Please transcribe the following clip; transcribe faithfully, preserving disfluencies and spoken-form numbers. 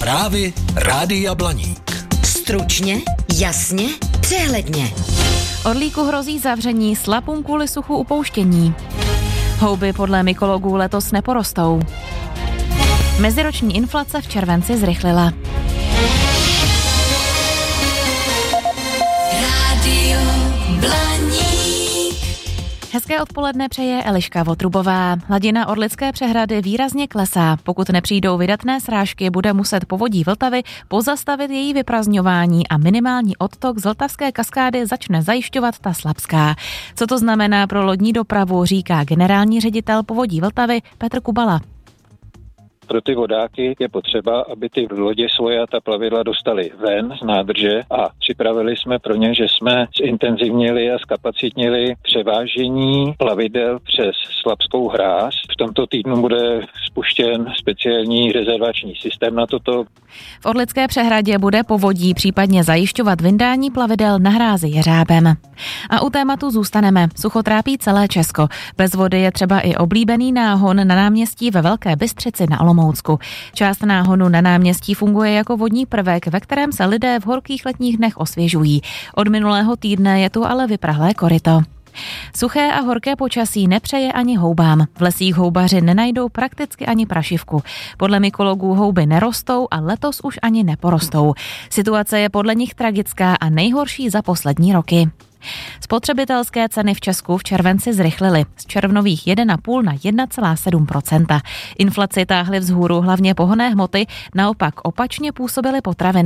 Zprávy Rádia Blaník. Stručně, jasně, přehledně. Orlíku hrozí zavření, slapům kvůli suchu upouštění. Houby podle mykologů letos neporostou. Meziroční inflace v červenci zrychlila. Rádio Blaník. Hezké odpoledne přeje Eliška Votrubová. Hladina Orlické přehrady výrazně klesá. Pokud nepřijdou vydatné srážky, bude muset povodí Vltavy pozastavit její vyprazňování a minimální odtok z Vltavské kaskády začne zajišťovat ta Slapská. Co to znamená pro lodní dopravu, říká generální ředitel povodí Vltavy Petr Kubala. Pro ty vodáky je potřeba, aby ty lodě svoje a ta plavidla dostali ven z nádrže a připravili jsme pro ně, že jsme zintenzivnili a zkapacitnili převážení plavidel přes Slapskou hráz. V tomto týdnu bude spuštěn speciální rezervační systém na toto. V Orlické přehradě bude povodí případně zajišťovat vyndání plavidel na hrázi jeřábem. A u tématu zůstaneme. Sucho trápí celé Česko. Bez vody je třeba i oblíbený náhon na náměstí ve Velké Bystřici na Olomoucku. Část náhonu na náměstí funguje jako vodní prvek, ve kterém se lidé v horkých letních dnech osvěžují. Od minulého týdne je tu ale vyprahlé koryto. Suché a horké počasí nepřeje ani houbám. V lesích houbaři nenajdou prakticky ani prašivku. Podle mykologů houby nerostou a letos už ani neporostou. Situace je podle nich tragická a nejhorší za poslední roky. Spotřebitelské ceny v Česku v červenci zrychlily z červnových jedna celá pět na jedna celá sedm procenta. Inflaci táhly vzhůru hlavně pohonné hmoty, naopak opačně působily potraviny.